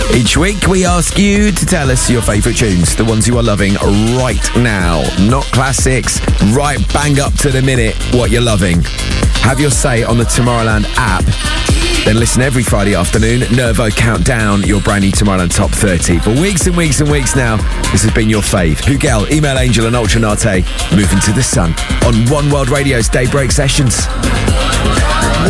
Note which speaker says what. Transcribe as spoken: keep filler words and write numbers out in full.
Speaker 1: Each week we ask you to tell us your favourite tunes, the ones you are loving right now. Not classics, right bang up to the minute what you're loving. Have your say on the Tomorrowland app. Then listen every Friday afternoon. Nervo count down your brand new Tomorrowland Top thirty. For weeks and weeks and weeks now, this has been your fave. Hugel, Email Angel and Ultra Nate moving to the sun on One World Radio's Daybreak Sessions.